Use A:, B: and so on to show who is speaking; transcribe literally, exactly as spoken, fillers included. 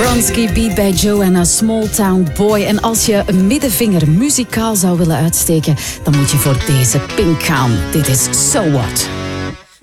A: Bronski beat bij Joanna, Small Town Boy. En als je een middenvinger muzikaal zou willen uitsteken, dan moet je voor deze Pink gaan. Dit is So What.